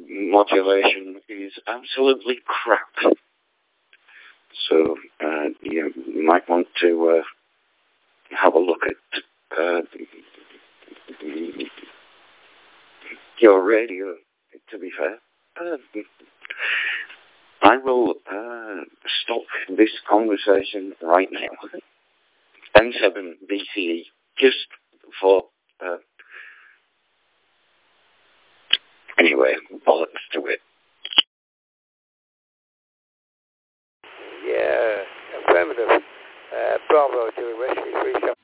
modulation is absolutely crap. So you might want to have a look at your radio, to be fair. I will stop this conversation right now. M7 BCE, just for... anyway, bollocks to it. Yeah, affirmative. Bravo, Julie Whiskey, 3